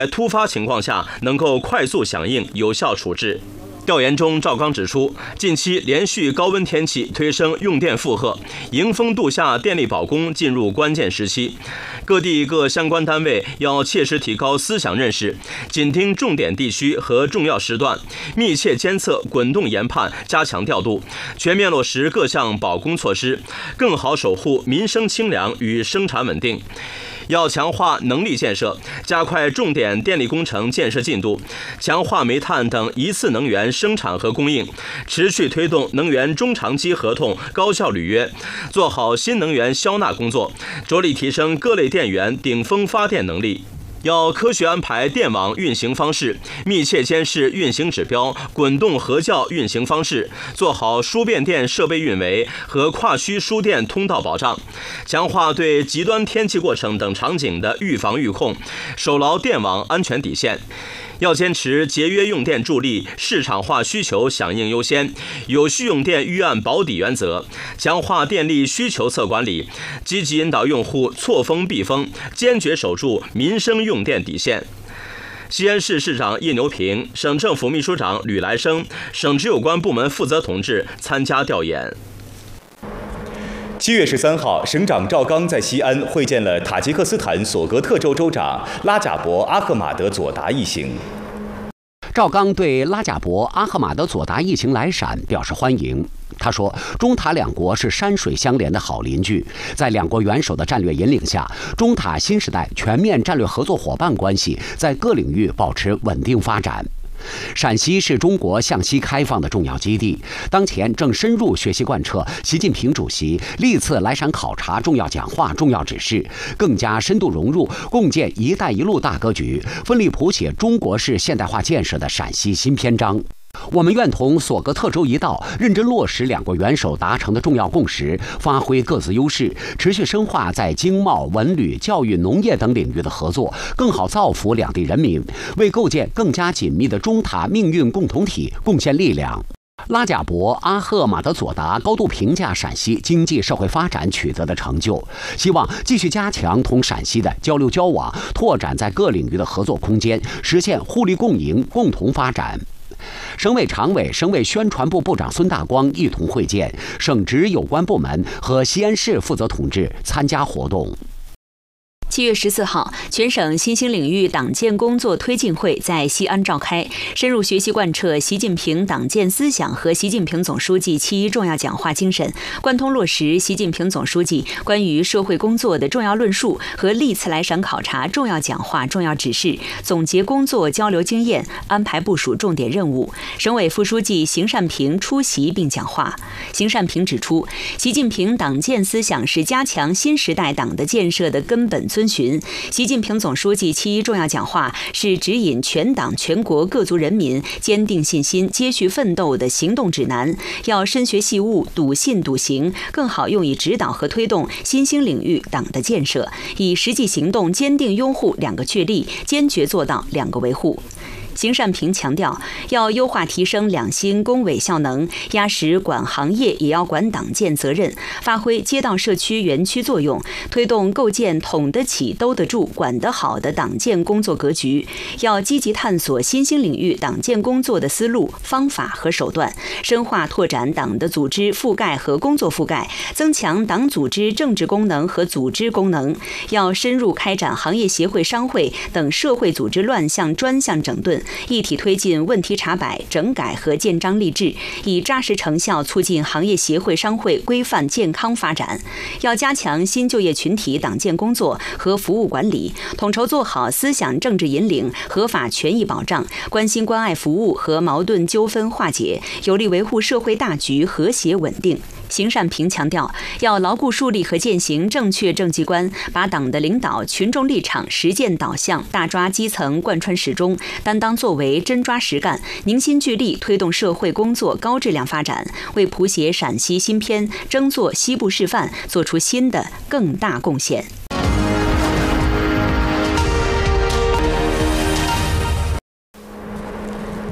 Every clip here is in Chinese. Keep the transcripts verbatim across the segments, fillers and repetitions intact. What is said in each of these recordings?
在突发情况下能够快速响应、有效处置。调研中，赵刚指出，近期连续高温天气推升用电负荷，迎峰度夏电力保供进入关键时期。各地各相关单位要切实提高思想认识，紧盯重点地区和重要时段，密切监测滚动研判，加强调度，全面落实各项保供措施，更好守护民生清凉与生产稳定。要强化能力建设，加快重点电力工程建设进度，强化煤炭等一次能源生产和供应，持续推动能源中长期合同高效履约，做好新能源消纳工作，着力提升各类电源顶峰发电能力。要科学安排电网运行方式，密切监视运行指标、滚动合校运行方式，做好输变电设备运维和跨区输电通道保障，强化对极端天气过程等场景的预防预控，守牢电网安全底线。要坚持节约用电助力、市场化需求响应优先、有序用电预案保底原则，强化电力需求侧管理，积极引导用户错峰避峰，坚决守住民生用电底线。西安市市长叶牛平、省政府秘书长吕来生、省直有关部门负责同志参加调研。 七月十三号，省长赵刚在西安会见了塔吉克斯坦索格特州州长拉贾博阿赫马德佐达一行。 赵刚对拉贾博阿赫马德佐达一行来陕表示欢迎。他说，中塔两国是山水相连的好邻居，在两国元首的战略引领下，中塔新时代全面战略合作伙伴关系在各领域保持稳定发展。陕西是中国向西开放的重要基地，当前正深入学习贯彻习近平主席历次来陕考察重要讲话、重要指示，更加深度融入共建“一带一路”大格局，奋力谱写中国式现代化建设的陕西新篇章。我们愿同索格特州一道，认真落实两国元首达成的重要共识，发挥各自优势，持续深化在经贸、文旅、教育、农业等领域的合作，更好造福两地人民，为构建更加紧密的中塔命运共同体贡献力量。拉贾博阿赫马德佐达高度评价陕西经济社会发展取得的成就，希望继续加强同陕西的交流交往，拓展在各领域的合作空间，实现互利共赢、共同发展。省委常委、省委宣传部部长孙大光一同会见，省直有关部门和西安市负责同志参加活动。 七月十四号，全省新兴领域党建工作推进会在西安召开，深入学习贯彻习近平党建思想和习近平总书记七一重要讲话精神，贯通落实习近平总书记关于社会工作的重要论述和历次来陕考察重要讲话、重要指示，总结工作交流经验，安排部署重点任务。省委副书记邢善平出席并讲话。邢善平指出，习近平党建思想是加强新时代党的建设的根本遵循。习近平总书记七一重要讲话是指引全党全国各族人民坚定信心、接续奋斗的行动指南，要深学细悟、笃信笃行，更好用以指导和推动新兴领域党的建设，以实际行动坚定拥护两个确立，坚决做到两个维护。邢善平强调，要优化提升两新工委效能，压实管行业也要管党建责任，发挥街道社区园区作用，推动构建统得起、兜得住、管得好的党建工作格局。要积极探索新兴领域党建工作的思路、方法和手段，深化拓展党的组织覆盖和工作覆盖，增强党组织政治功能和组织功能。要深入开展行业协会、商会等社会组织乱象专项整顿，一体推进问题查摆、整改和建章立制，以扎实成效促进行业协会、商会规范健康发展。要加强新就业群体党建工作和服务管理，统筹做好思想政治引领、合法权益保障、关心关爱服务和矛盾纠纷化解，有力维护社会大局和谐稳定。邢善平强调，要牢固树立和践行正确政绩观，把党的领导、群众立场、实践导向大抓基层贯穿始终，担当作为，真抓实干，凝心聚力推动社会工作高质量发展，为谱写陕西新篇、争做西部示范做出新的更大贡献。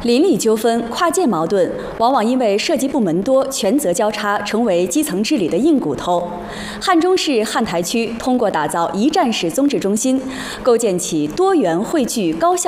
邻里纠纷、跨界矛盾，往往因为涉及部门多、权责交叉，成为基层治理的硬骨头。汉中市汉台区通过打造一站式综治中心，构建起多元汇聚、高效